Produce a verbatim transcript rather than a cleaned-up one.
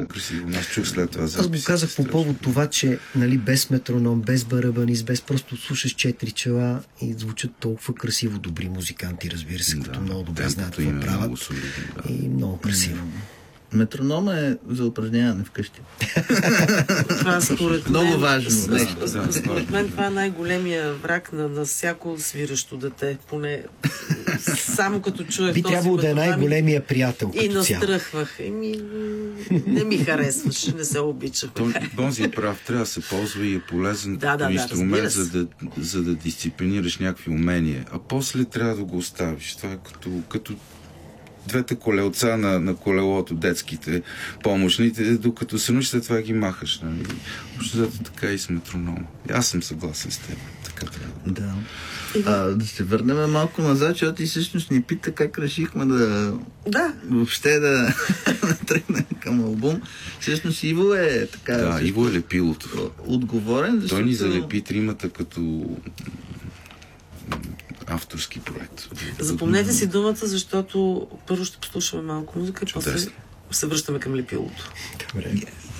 много красиво. Аз чух след това запис. Аз го казах по повод това, че нали, без метроном, без барабанист, без просто слушаш четири чела и звучат толкова красиво добри музиканти, разбира се, като да, много добре знаят какво правят. Много солидно, да. И много красиво. Метроном е за упражняване вкъщи. Това според мен, много важно. Според мен това е най-големия враг на, на всяко свиращо дете. Поне само като чуе би трябвало да е най-големия приятел. И настръхвах. Еми, не ми харесваше, не се обичах. Бонзи е прав, трябва да се ползва и е полезен да, да, инструмент, да, за, да, за да дисциплинираш някакви умения. А после трябва да го оставиш. Това е като, като двете колелца на, на колелото, детските, помощните, докато се научиш, след това ги махаш. Нали? Защото така и с метронома. Аз съм съгласен с теб. Така трябва. Да. А, да се върнем малко назад, защото ти всъщност ни пита как решихме да, да. въобще да тръгнем към албум. Всъщност Иво е така... Да, Иво е лепилото. Отговорен, защото... Той ни залепи тримата като авторски проект. Запомнете си думата, защото първо ще послушаме малко музика и после се връщаме към лепилото. Добре.